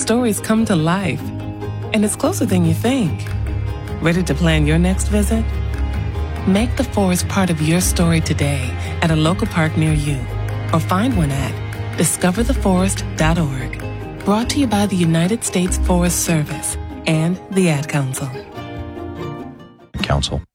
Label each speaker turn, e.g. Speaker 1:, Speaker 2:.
Speaker 1: stories come to life. And it's closer than you think. Ready to plan your next visit? Make the forest part of your story today at a local park near you, or find one at discovertheforest.org. Brought to you by the United States Forest Service and the Ad Council.